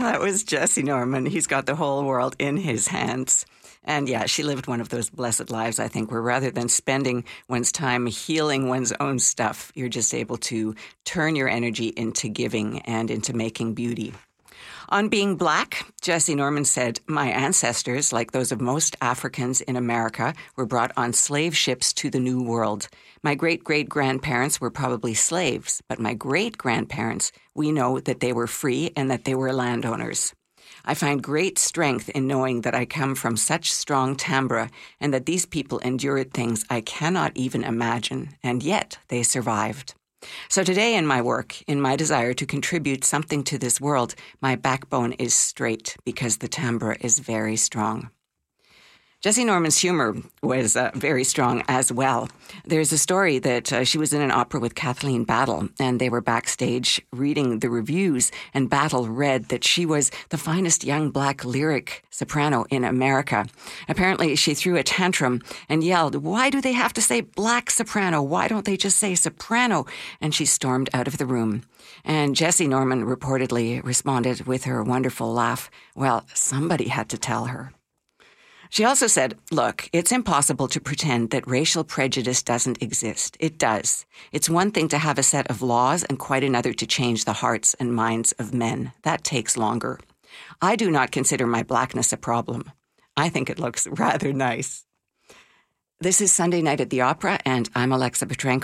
That was Jesse Norman. He's got the whole world in his hands. And yeah, she lived one of those blessed lives, I think, where rather than spending one's time healing one's own stuff, you're just able to turn your energy into giving and into making beauty. On being Black, Jesse Norman said, "My ancestors, like those of most Africans in America, were brought on slave ships to the New World. My great-great-grandparents were probably slaves, but my great-grandparents, we know that they were free and that they were landowners. I find great strength in knowing that I come from such strong timbre and that these people endured things I cannot even imagine, and yet they survived. So today in my work, in my desire to contribute something to this world, my backbone is straight because the timbre is very strong." Jesse Norman's humor was very strong as well. There's a story that she was in an opera with Kathleen Battle, and they were backstage reading the reviews, and Battle read that she was the finest young Black lyric soprano in America. Apparently, she threw a tantrum and yelled, "Why do they have to say Black soprano? Why don't they just say soprano?" And she stormed out of the room. And Jesse Norman reportedly responded with her wonderful laugh, "Well, somebody had to tell her." She also said, "Look, it's impossible to pretend that racial prejudice doesn't exist. It does. It's one thing to have a set of laws and quite another to change the hearts and minds of men. That takes longer. I do not consider my Blackness a problem. I think it looks rather nice." This is Sunday Night at the Opera, and I'm Alexa Petrenko.